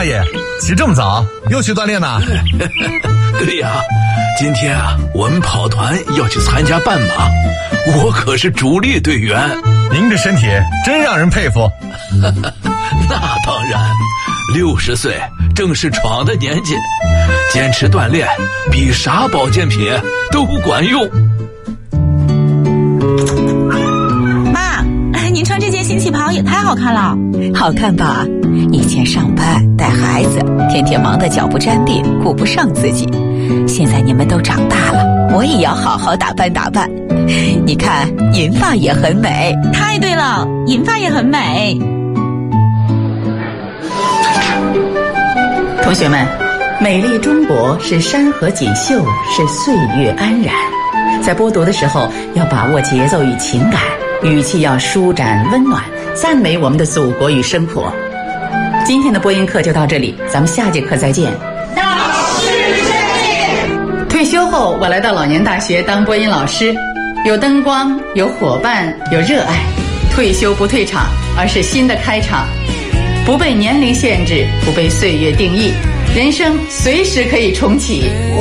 大爷，起这么早，又去锻炼呢？ 对呀，今天啊，我们跑团要去参加半马，我可是主力队员。 您这身体真让人佩服。 那当然，60岁正是闯的年纪，坚持锻炼比啥保健品都管用。 妈，您穿这件新旗袍也太好看了。 好看吧？以前上班带孩子，天天忙得脚不沾地，顾不上自己。现在你们都长大了，我也要好好打扮打扮。你看，银发也很美。 太对了，银发也很美。 同学们，美丽中国是山河锦绣，是岁月安然。在播读的时候，要把握节奏与情感，语气要舒展温暖，赞美我们的祖国与生活。今天的播音课就到这里，咱们下节课再见。 导师胜利。 退休后，我来到老年大学当播音老师，有灯光，有伙伴，有热爱。退休不退场，而是新的开场。不被年龄限制，不被岁月定义，人生随时可以重启。